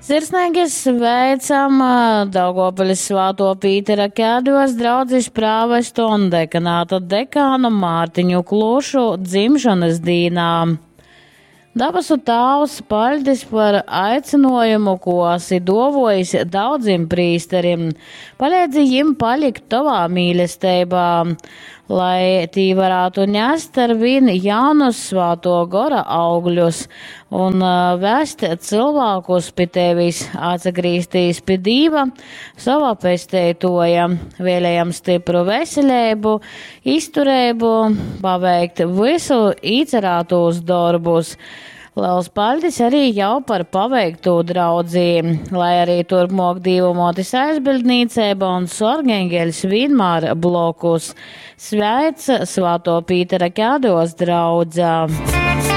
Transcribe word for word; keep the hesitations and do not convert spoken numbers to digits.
Sirsnīgi sveicam Daugopiļas Svāto Pītera Kēdos draudzišu prāvestu un dekanāta dekānu Mārtiņu Klušu dzimšanas dīnā. Dabasu Tāvs paļdis par aicinojumu, ko si dovojis daudzim prīsterim, palīdzi jim palikt tavā mīlesteibā, lai tī varētu ņest ar vien jaunus svāto gora augļus un vēst cilvēkus pie tevis atsagrīstīs pie Dīva, savā pesteitoja, vēlējam stipru veseleibu, izturēbu, paveikt visu īcerātos darbus. Liels paldies arī jau par paveikto draudzīm, lai arī turpmāk Dīvumotis aizbildnīceiba un sorgengeļs vienmēr blokus. Sveic Svāto Pītera Kēdos draudzā!